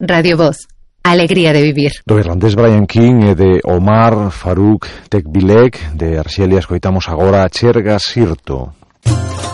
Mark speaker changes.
Speaker 1: Radio Voz, alegría de vivir.
Speaker 2: Do irlandés Brian King e de Omar Farouk Tekbilek de Arxelia escoitamos agora Cherga Sirto.